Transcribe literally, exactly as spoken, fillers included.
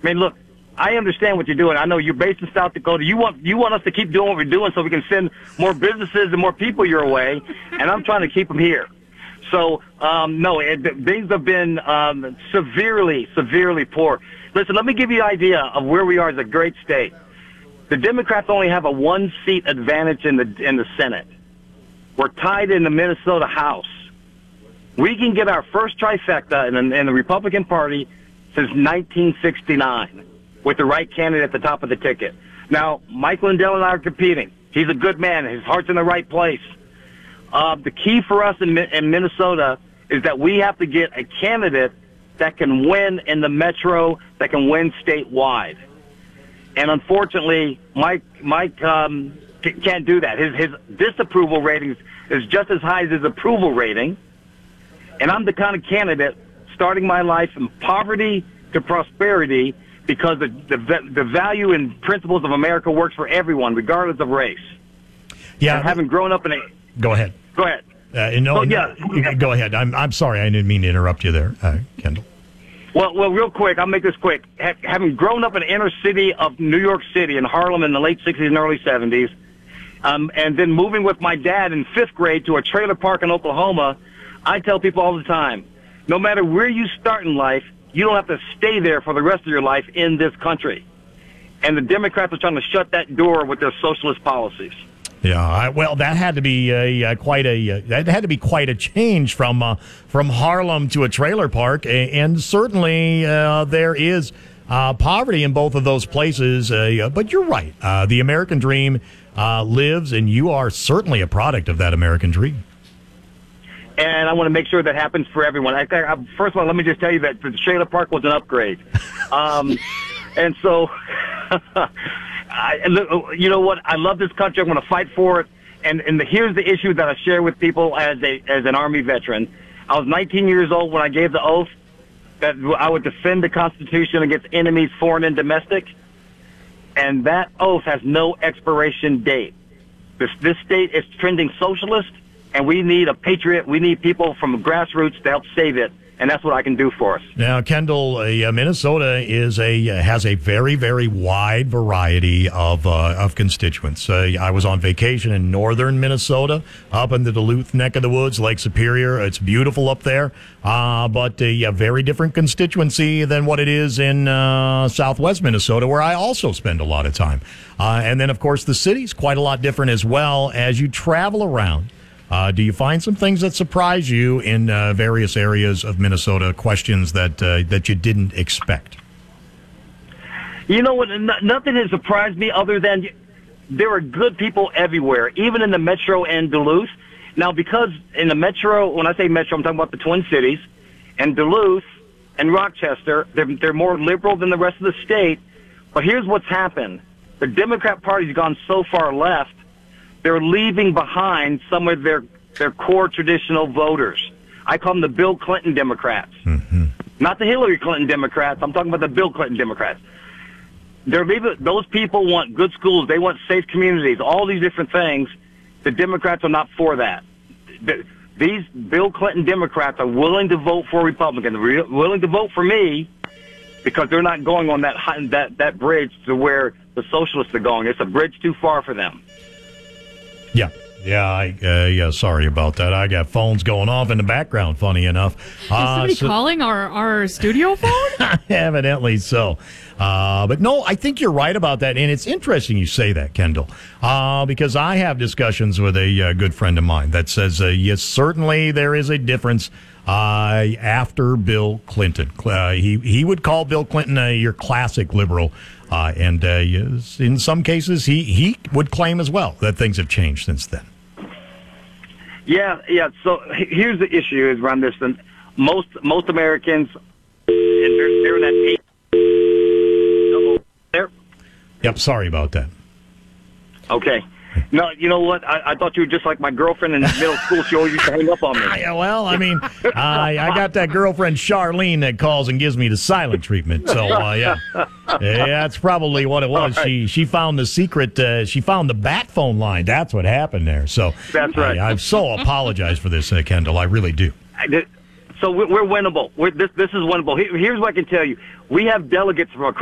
I mean, look, I understand what you're doing. I know you're based in South Dakota. You want you want us to keep doing what we're doing so we can send more businesses and more people your way, and I'm trying to keep them here. So, um, no, it, things have been um, severely, severely poor. Listen, let me give you an idea of where we are as a great state. The Democrats only have a one-seat advantage in the in the Senate. We're tied in the Minnesota House. We can get our first trifecta in the, in the Republican Party since nineteen sixty-nine with the right candidate at the top of the ticket. Now, Mike Lindell and I are competing. He's a good man. His heart's in the right place. Uh, the key for us in, in Minnesota is that we have to get a candidate that can win in the metro, that can win statewide. And unfortunately, Mike Mike um, c- can't do that. His his disapproval ratings is just as high as his approval rating. And I'm the kind of candidate starting my life from poverty to prosperity because the the, the value and principles of America works for everyone, regardless of race. Yeah, and having grown up in a go ahead. Go ahead. Uh, no, oh, yeah. no, go ahead. I'm I'm sorry. I didn't mean to interrupt you there, uh, Kendall. Well, well, real quick, I'll make this quick. Ha- having grown up in the inner city of New York City in Harlem in the late sixties and early seventies, um, and then moving with my dad in fifth grade to a trailer park in Oklahoma, I tell people all the time, no matter where you start in life, you don't have to stay there for the rest of your life in this country. And the Democrats are trying to shut that door with their socialist policies. Yeah, I, well, that had to be a, uh, quite a uh, that had to be quite a change from uh, from Harlem to a trailer park, and certainly uh, there is uh, poverty in both of those places. Uh, but you're right, uh, the American dream uh, lives, and you are certainly a product of that American dream. And I want to make sure that happens for everyone. I, I, first of all, let me just tell you that the trailer park was an upgrade, um, and so. I, you know what? I love this country. I'm going to fight for it. And, and the, here's the issue that I share with people as a as an Army veteran. I was nineteen years old when I gave the oath that I would defend the Constitution against enemies, foreign and domestic. And that oath has no expiration date. This this state is trending socialist, and we need a patriot. We need people from the grassroots to help save it. And that's what I can do for us. Now, Kendall, uh, Minnesota is a uh, has a very, very wide variety of uh, of constituents. Uh, I was on vacation in northern Minnesota, up in the Duluth neck of the woods, Lake Superior. It's beautiful up there, uh, but a, a very different constituency than what it is in uh, southwest Minnesota, where I also spend a lot of time. Uh, and then, of course, the city's quite a lot different as well as you travel around. Uh, do you find some things that surprise you in uh, various areas of Minnesota, questions that uh, that you didn't expect? You know what? N- nothing has surprised me other than there are good people everywhere, even in the metro and Duluth. Now, because in the metro, when I say metro, I'm talking about the Twin Cities, and Duluth and Rochester, they're, they're more liberal than the rest of the state. But here's what's happened. The Democrat Party's gone so far left, they're leaving behind some of their, their core traditional voters. I call them the Bill Clinton Democrats. Mm-hmm. Not the Hillary Clinton Democrats. I'm talking about the Bill Clinton Democrats. They're leaving, those people want good schools. They want safe communities, all these different things. The Democrats are not for that. The, these Bill Clinton Democrats are willing to vote for Republicans, re- willing to vote for me, because they're not going on that, that, that bridge to where the socialists are going. It's a bridge too far for them. Yeah, yeah, I, uh, yeah. Sorry about that. I got phones going off in the background. Funny enough, is somebody uh, so, calling our, our studio phone? Evidently so. Uh, but no, I think you're right about that, and it's interesting you say that, Kendall, uh, because I have discussions with a uh, good friend of mine that says uh, yes, certainly there is a difference uh, after Bill Clinton. Uh, he he would call Bill Clinton uh, your classic liberal. Uh, and uh, in some cases, he, he would claim as well that things have changed since then. Yeah, yeah. So here's the issue is around this. And most most Americans, and they're, they're in that eight. Uh-oh. There. Yep. Sorry about that. Okay. No, you know what? I, I thought you were just like my girlfriend in middle school. She always used to hang up on me. Yeah, well, I mean, I, I got that girlfriend Charlene that calls and gives me the silent treatment. So, uh, yeah, yeah, that's probably what it was. Right. She she found the secret. Uh, she found the bat phone line. That's what happened there. So that's right. I, I so apologize for this, uh, Kendall. I really do. I did, so we're, we're winnable. We're, this this is winnable. Here's what I can tell you: we have delegates from across